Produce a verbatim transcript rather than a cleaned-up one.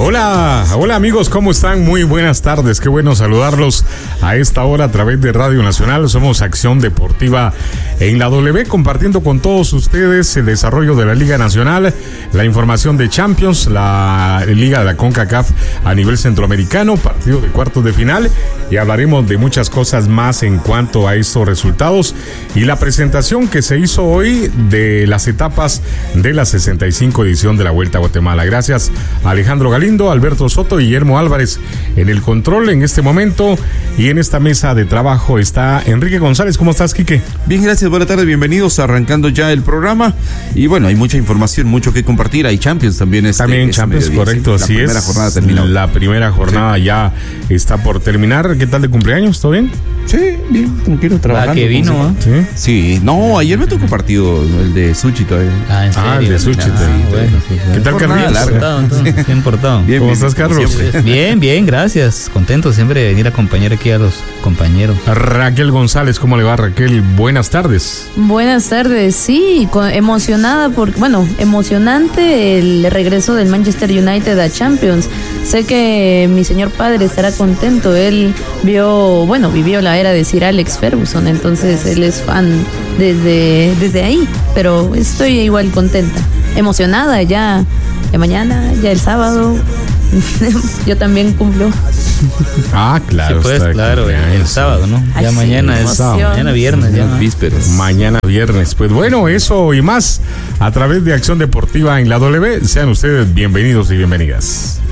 Hola, hola amigos, ¿cómo están? Muy buenas tardes, qué bueno saludarlos a esta hora a través de Radio Nacional. Somos Acción Deportiva en la W, compartiendo con todos ustedes el desarrollo de la Liga Nacional, la información de Champions, la Liga de la CONCACAF a nivel centroamericano, partido de cuartos de final, y hablaremos de muchas cosas más en cuanto a estos resultados y la presentación que se hizo hoy de las etapas de la sesenta y cinco edición de la Vuelta a Guatemala. Gracias a Alejandro Galindo, Alberto Soto y Guillermo Álvarez en el control en este momento, y en esta mesa de trabajo está Enrique González. ¿Cómo estás, Quique? Bien, gracias, buenas tardes, bienvenidos, arrancando ya el programa, y bueno, hay mucha información, mucho que compartir, hay Champions también. Este, también este Champions, mediodía, correcto, sí. así la primera es. jornada terminó. La primera jornada sí. ya está por terminar. ¿Qué tal de cumpleaños? ¿Todo bien? Sí, bien, tranquilo, trabajando. Ah, que vino, ¿sí? ¿eh? Sí, no, ayer me tocó partido, el de Suchito. Eh. Ah, ¿en serio? Ah, el de Suchito. Ah, bueno, sí, sí. ¿Qué tal, Carlitos? Bien, bien portado. Bien, ¿cómo estás, Carlos? Bien, bien, gracias. Contento siempre de venir a acompañar aquí a los compañeros. Raquel González, ¿cómo le va, Raquel? Buenas tardes. Buenas tardes, sí, emocionada, por, bueno, emocionante el regreso del Manchester United a Champions. Sé que mi señor padre estará contento, él vio, bueno, vivió la era de Sir Alex Ferguson, entonces él es fan desde, desde ahí, pero estoy igual contenta, emocionada ya de mañana, ya el sábado. Yo también cumplo. Ah, claro. Sí, pues, claro, el sábado, ¿no? Ay, ya sí, mañana es emoción. mañana viernes, ya vísperas. Mañana viernes. Pues bueno, eso y más a través de Acción Deportiva en la W. Sean ustedes bienvenidos y bienvenidas.